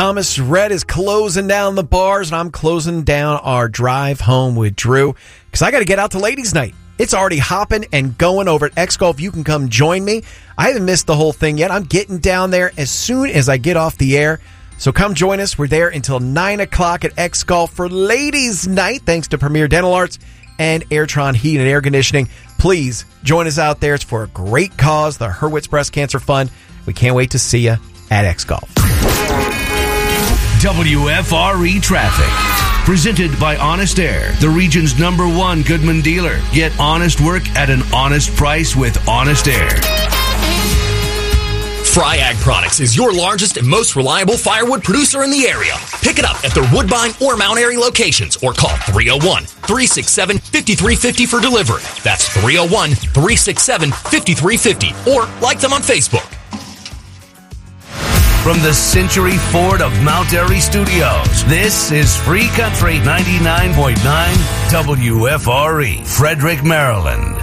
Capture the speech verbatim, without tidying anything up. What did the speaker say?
Thomas Rhett is closing down the bars, and I'm closing down our drive home with Drew because I got to get out to ladies' night. It's already hopping and going over at X Golf. You can come join me. I haven't missed the whole thing yet. I'm getting down there as soon as I get off the air. So come join us. We're there until nine o'clock at X Golf for ladies' night, thanks to Premier Dental Arts and Airtron Heat and Air Conditioning. Please join us out there. It's for a great cause, the Hurwitz Breast Cancer Fund. We can't wait to see you at X Golf. W F R E Traffic. Presented by Honest Air, the region's number one Goodman dealer. Get honest work at an honest price with Honest Air. Fry Ag Products is your largest and most reliable firewood producer in the area. Pick it up at their Woodbine or Mount Airy locations or call three oh one, three six seven, five three five oh for delivery. That's three oh one, three six seven, five three five oh or like them on Facebook. From the Century Ford of Mount Airy Studios, this is Free Country ninety-nine point nine W F R E, Frederick, Maryland.